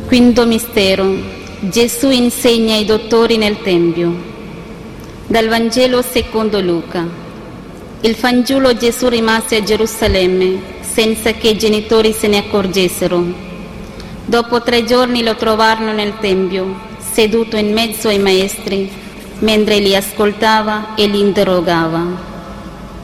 Quinto mistero. Gesù insegna ai dottori nel Tempio. Dal Vangelo secondo Luca. Il fanciullo Gesù rimase a Gerusalemme senza che i genitori se ne accorgessero. Dopo 3 giorni lo trovarono nel Tempio, seduto in mezzo ai maestri, mentre li ascoltava e li interrogava.